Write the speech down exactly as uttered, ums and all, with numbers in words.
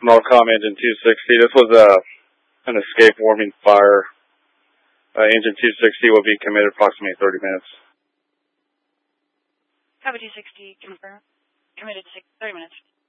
Norcom engine two sixty. This was a an escape warming fire. Uh, engine two sixty will be committed approximately thirty minutes. Copy two sixty, confirm. Committed six, thirty minutes.